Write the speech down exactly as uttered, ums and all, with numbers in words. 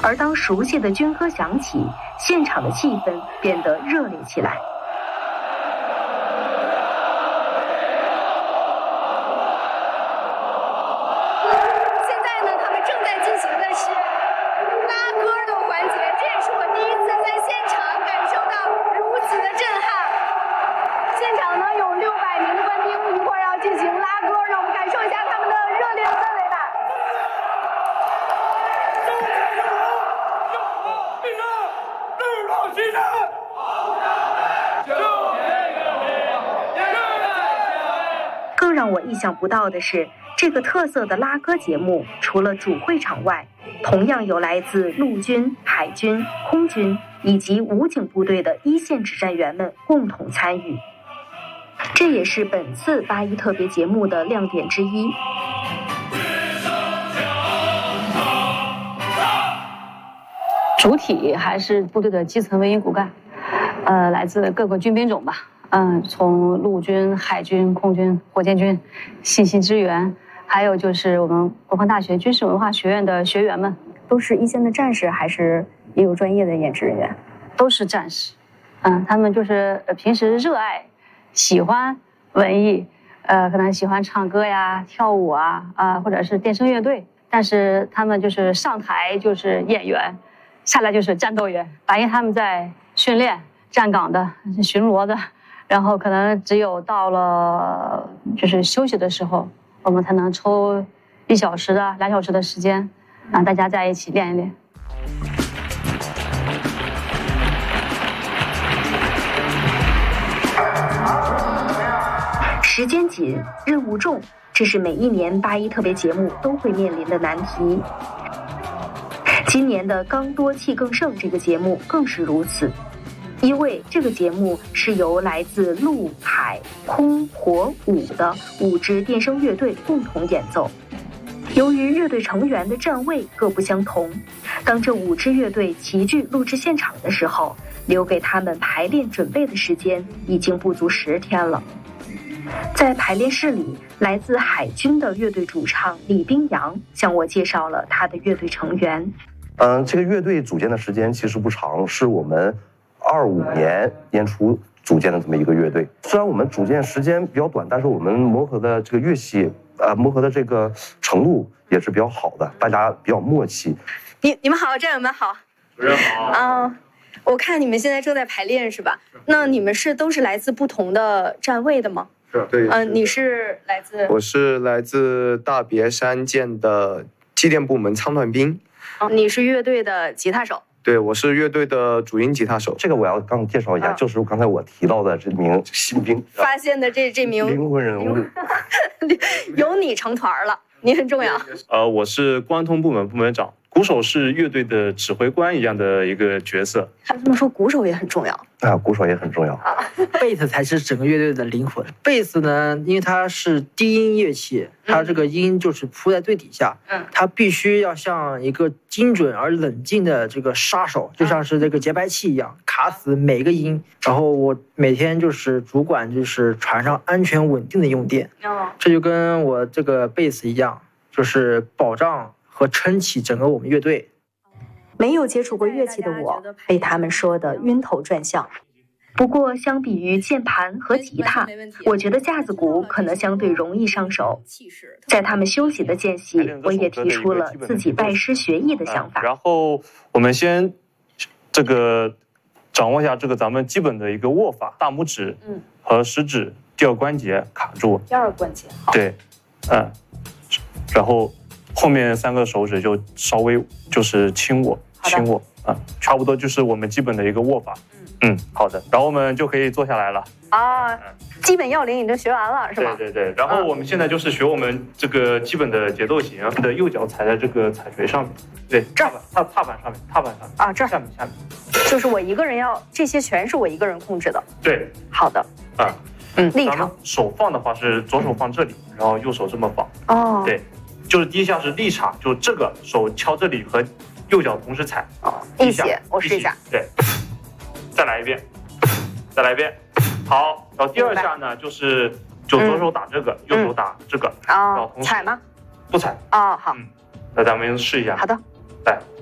而当熟悉的军歌响起，现场的气氛变得热烈起来。更让我意想不到的是，这个特色的拉歌节目除了主会场外，同样有来自陆军、海军、空军以及武警部队的一线指战员们共同参与。这也是本次八一特别节目的亮点之一。 主体还是部队的基层文艺骨干，呃，来自各个军兵种吧，嗯、呃，从陆军、海军、空军、火箭军、信息支援，还有就是我们国防大学军事文化学院的学员们， 都是一线的战士，还是也有专业的演职人员？ 都是战士，嗯，他们就是平时热爱、喜欢文艺，呃，可能喜欢唱歌呀、跳舞啊，啊、呃，或者是电声乐队，但是他们就是上台就是演员。下来就是战斗员，白天他们在训练、站岗的、巡逻的，然后可能只有到了就是休息的时候，我们才能抽一小时的、两小时的时间，让大家在一起练一练。 时间紧，任务重，这是每一年八一特别节目都会面临的难题。今年的刚多气更盛这个节目更是如此，因为这个节目是由来自陆海空火武的五支电声乐队共同演奏。由于乐队成员的站位各不相同，当这五支乐队齐聚录制现场的时候，留给他们排练准备的时间已经不足十天了。在排练室里，来自海军的乐队主唱李冰洋向我介绍了他的乐队成员。 嗯，这个乐队组建的时间其实不长，是我们二五年年初组建的这么一个乐队。虽然我们组建时间比较短，但是我们磨合的这个乐器，呃，磨合的这个程度也是比较好的，大家比较默契。 你你们好，战友们好。 主任好。 啊，我看你们现在正在排练是吧？那你们是都是来自不同的站位的吗？ 是，对。 嗯、呃，你是来自？ 我是来自大别山舰的机电部门舱段兵。 你是乐队的吉他手？ 对，我是乐队的主音吉他手。 这个我要刚介绍一下，嗯、就是刚才我提到的这名新兵发现的这这名灵魂人物， 有你成团了，你很重要。 呃，我是关通部门部门长，鼓手是乐队的指挥官一样的一个角色。 他这么说，鼓手也很重要啊，鼓手也很重要。 贝斯才是整个乐队的灵魂。贝斯呢，因为它是低音乐器，它这个音就是铺在最底下，嗯，它必须要像一个精准而冷静的这个杀手，就像是这个节拍器一样，卡死每个音。然后我每天就是主管就是船上安全稳定的用电，哦，这就跟我这个贝斯一样，就是保障和撑起整个我们乐队。 没有接触过乐器的我，被他们说的晕头转向。 不过，相比于键盘和吉他，我觉得架子鼓可能相对容易上手。在他们休息的间隙，我也提出了自己拜师学艺的想法。 然后我们先这个掌握一下这个咱们基本的一个握法，大拇指和食指第二关节卡住。 第二关节，好。 对，嗯，然后后面三个手指就稍微就是轻握，轻握啊，差不多就是我们基本的一个握法。嗯，好的，然后我们就可以坐下来了啊。基本要领已经学完了，是吧？ 对对对。然后我们现在就是学我们这个基本的节奏型，你的右脚踩在这个踩锤上面，对， 这儿踏踏板上面，踏板上面啊，这儿下面下面， 就是我一个人要，这些全是我一个人控制的。 对， 好的， 啊， 嗯，立场。 手放的话是左手放这里，然后右手这么放。 哦， 对，就是第一下是立场，就这个手敲这里和右脚同时踩。 哦，一起，我试一下。 对。再来一遍，再来一遍，好。然后第二下呢，就是就左手打这个，嗯、右手打这个， 啊、哦，踩吗？ 不踩。 哦，好。 嗯，那咱们试一下。 好的。 来。